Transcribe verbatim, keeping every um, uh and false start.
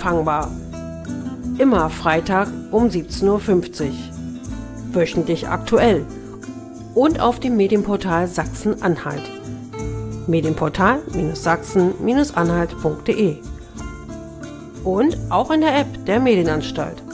empfangbar. Immer Freitag um siebzehn Uhr fünfzig. Wöchentlich aktuell. Und auf dem Medienportal Sachsen-Anhalt. Medienportal Sachsen Anhalt punkt de. Und auch in der App der Medienanstalt.